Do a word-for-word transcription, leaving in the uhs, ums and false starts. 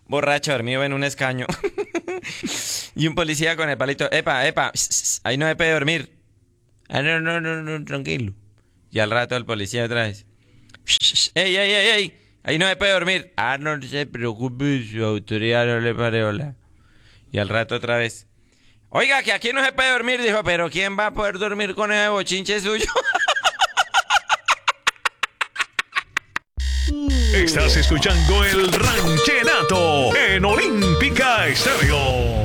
borracho dormido en un escaño. Y un policía con el palito, epa, epa, ahí no se puede dormir. Ah, no, no, no, no, tranquilo. Y al rato el policía otra vez, ey, ey, ey, ey, ahí no se puede dormir. Ah, no se preocupe, su autoridad no le pare bola. Y al rato otra vez, oiga, que aquí no se puede dormir, dijo, pero ¿quién va a poder dormir con ese bochinche suyo? Estás escuchando el Ranchenato en Olímpica Estéreo.